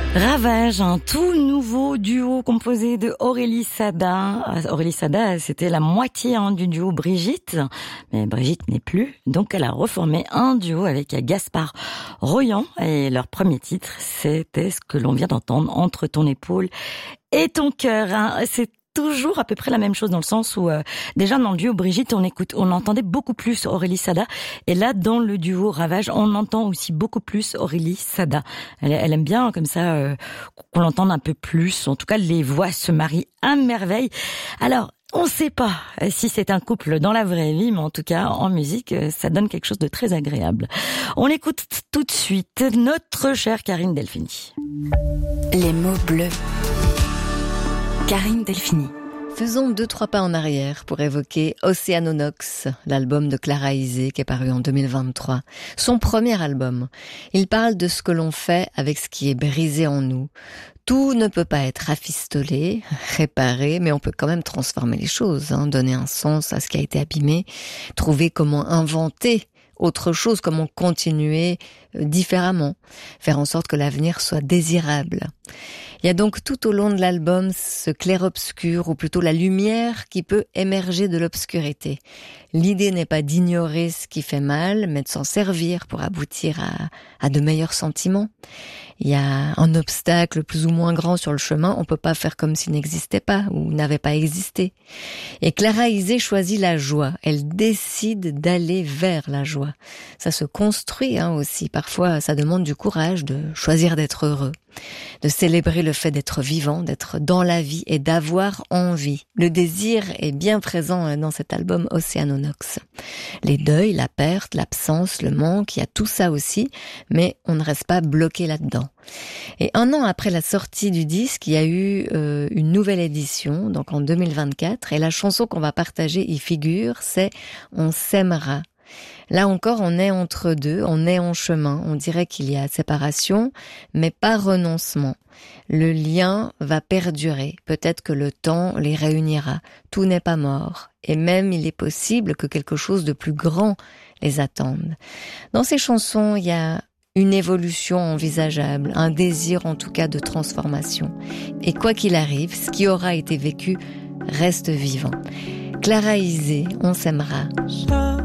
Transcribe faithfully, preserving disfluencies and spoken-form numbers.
Ravage, un tout nouveau duo composé de Aurélie Sada. Aurélie Sada, c'était la moitié hein, du duo Brigitte, mais Brigitte n'est plus, donc elle a reformé un duo avec Gaspard Royan, et leur premier titre, c'était ce que l'on vient d'entendre, Entre ton épaule et ton cœur. Hein. C'est toujours à peu près la même chose dans le sens où euh, déjà dans le duo Brigitte on écoute, on entendait beaucoup plus Aurélie Sada, et là dans le duo Ravage on entend aussi beaucoup plus Aurélie Sada. Elle, elle aime bien comme ça euh, qu'on l'entende un peu plus. En tout cas les voix se marient à merveille. Alors on ne sait pas si c'est un couple dans la vraie vie, mais en tout cas en musique ça donne quelque chose de très agréable. On écoute tout de suite notre chère Karine Delphini. Les mots bleus. Karine Delphini. Faisons deux, trois pas en arrière pour évoquer Oceanonox, l'album de Clara Isé qui est paru en deux mille vingt-trois. Son premier album. Il parle de ce que l'on fait avec ce qui est brisé en nous. Tout ne peut pas être rafistolé, réparé, mais on peut quand même transformer les choses, hein, donner un sens à ce qui a été abîmé, trouver comment inventer autre chose, comment continuer différemment, faire en sorte que l'avenir soit désirable. Il y a donc tout au long de l'album ce clair-obscur, ou plutôt la lumière qui peut émerger de l'obscurité. L'idée n'est pas d'ignorer ce qui fait mal, mais de s'en servir pour aboutir à, à de meilleurs sentiments. Il y a un obstacle plus ou moins grand sur le chemin, on peut pas faire comme s'il n'existait pas ou n'avait pas existé. Et Clara Isé choisit la joie, elle décide d'aller vers la joie. Ça se construit hein, aussi, parfois ça demande du courage de choisir d'être heureux, de célébrer le fait d'être vivant, d'être dans la vie et d'avoir envie. Le désir est bien présent dans cet album Oceanonox. Les deuils, la perte, l'absence, le manque, il y a tout ça aussi, mais on ne reste pas bloqué là-dedans. Et un an après la sortie du disque, il y a eu euh, une nouvelle édition, donc en deux mille vingt-quatre, et la chanson qu'on va partager y figure, c'est « On s'aimera ». Là encore, on est entre deux, on est en chemin. On dirait qu'il y a séparation, mais pas renoncement. Le lien va perdurer. Peut-être que le temps les réunira. Tout n'est pas mort. Et même, il est possible que quelque chose de plus grand les attende. Dans ces chansons, il y a une évolution envisageable, un désir en tout cas de transformation. Et quoi qu'il arrive, ce qui aura été vécu reste vivant. Clara Isé, On s'aimera.